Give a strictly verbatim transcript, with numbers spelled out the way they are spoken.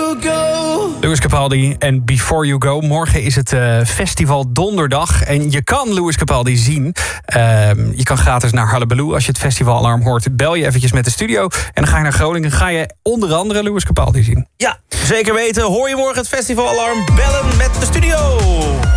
You Go. Lewis Capaldi en Before You Go. Morgen is het uh, festival donderdag. En je kan Lewis Capaldi zien. Uh, je kan gratis naar Hullabaloo. Als je het festivalalarm hoort, bel je eventjes met de studio. En dan ga je naar Groningen. Ga je onder andere Lewis Capaldi zien. Ja, zeker weten. Hoor je morgen het festivalalarm? Bellen met de studio.